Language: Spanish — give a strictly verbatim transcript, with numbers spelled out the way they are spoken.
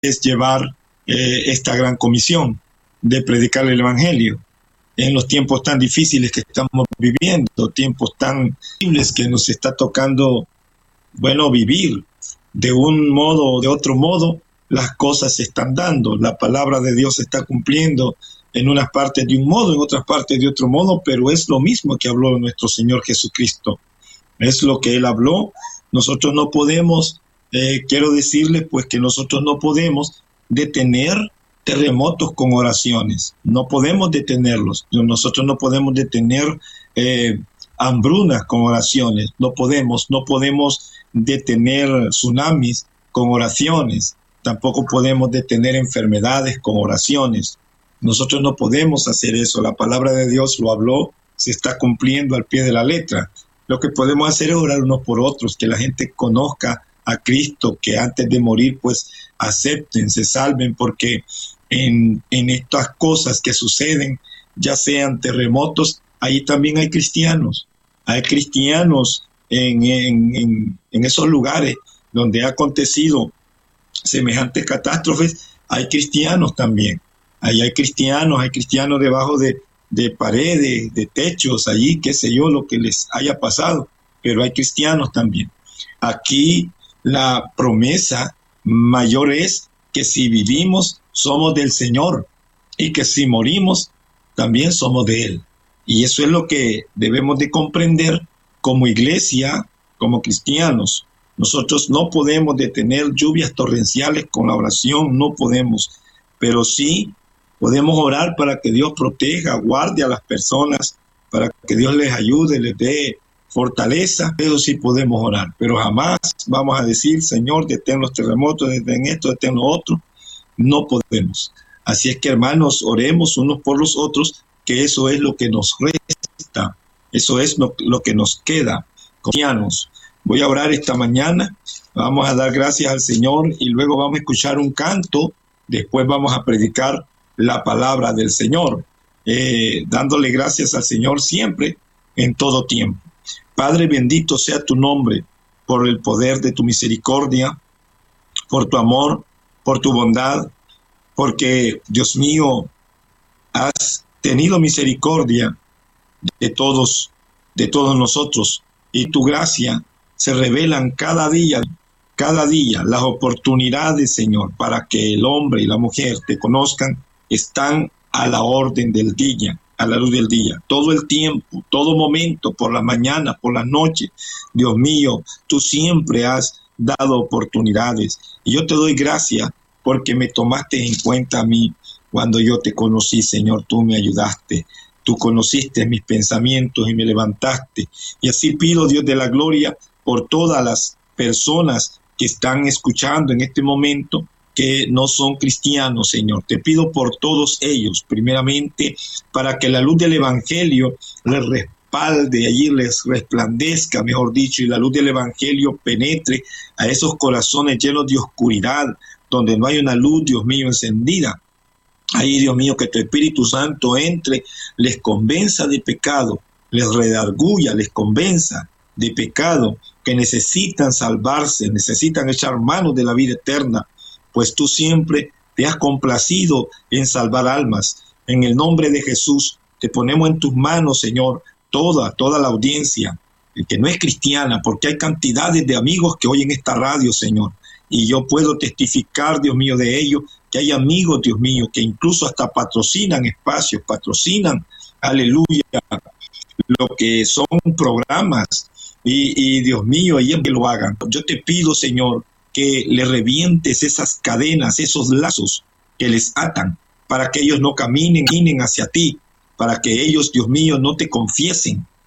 es llevar eh, esta gran comisión de predicar el Evangelio en los tiempos tan difíciles que estamos viviendo, tiempos tan difíciles que nos está tocando, bueno, vivir de un modo o de otro modo. Las cosas se están dando, la palabra de Dios se está cumpliendo en unas partes de un modo, en otras partes de otro modo, pero es lo mismo que habló nuestro Señor Jesucristo. Es lo que Él habló. Nosotros no podemos, eh, quiero decirles pues que nosotros no podemos detener terremotos con oraciones. No podemos detenerlos. Nosotros no podemos detener eh, hambrunas con oraciones. No podemos, no podemos detener tsunamis con oraciones. Tampoco podemos detener enfermedades con oraciones. Nosotros no podemos hacer eso. La palabra de Dios lo habló, se está cumpliendo al pie de la letra. Lo que podemos hacer es orar unos por otros, que la gente conozca a Cristo, que antes de morir pues acepten, se salven, porque en, en estas cosas que suceden, ya sean terremotos, ahí también hay cristianos. Hay cristianos en, en, en, en esos lugares donde ha acontecido semejantes catástrofes, hay cristianos también. Ahí hay cristianos, hay cristianos debajo de, de paredes, de techos, allí, qué sé yo, lo que les haya pasado, pero hay cristianos también. Aquí la promesa mayor es que si vivimos, somos del Señor, y que si morimos, también somos de Él. Y eso es lo que debemos de comprender como iglesia, como cristianos. Nosotros no podemos detener lluvias torrenciales con la oración, no podemos, pero sí podemos orar para que Dios proteja, guarde a las personas, para que Dios les ayude, les dé fortaleza. Eso sí podemos orar, pero jamás vamos a decir, Señor, detén los terremotos, detén esto, detén lo otro. No podemos. Así es que, hermanos, oremos unos por los otros, que eso es lo que nos resta, eso es lo, lo que nos queda, cristianos. Voy a orar esta mañana, vamos a dar gracias al Señor y luego vamos a escuchar un canto, después vamos a predicar la palabra del Señor, eh, dándole gracias al Señor siempre, en todo tiempo. Padre, bendito sea tu nombre por el poder de tu misericordia, por tu amor, por tu bondad, porque, Dios mío, has tenido misericordia de todos, de todos nosotros, y tu gracia se revelan cada día, cada día las oportunidades, Señor, para que el hombre y la mujer te conozcan, están a la orden del día, a la luz del día, todo el tiempo, todo momento, por la mañana, por la noche. Dios mío, tú siempre has dado oportunidades, y yo te doy gracias porque me tomaste en cuenta a mí. Cuando yo te conocí, Señor, tú me ayudaste. Tú conociste mis pensamientos y me levantaste. Y así pido, Dios de la gloria, por todas las personas que están escuchando en este momento, que no son cristianos, Señor. Te pido por todos ellos, primeramente, para que la luz del Evangelio les respalde, allí les resplandezca, mejor dicho, y la luz del Evangelio penetre a esos corazones llenos de oscuridad, donde no hay una luz, Dios mío, encendida. Ahí, Dios mío, que tu Espíritu Santo entre, les convenza de pecado, les redarguya, les convenza de pecado, que necesitan salvarse, necesitan echar mano de la vida eterna, pues tú siempre te has complacido en salvar almas. En el nombre de Jesús, te ponemos en tus manos, Señor, toda, toda la audiencia, el que no es cristiana, porque hay cantidades de amigos que oyen esta radio, Señor, y yo puedo testificar, Dios mío, de ello, que hay amigos, Dios mío, que incluso hasta patrocinan espacios, patrocinan, aleluya, lo que son programas, y, y Dios mío, ellos que lo hagan. Yo te pido, Señor, que le revientes esas cadenas, esos lazos que les atan, para que ellos no caminen, caminen hacia ti, para que ellos, Dios mío, no te confiesen,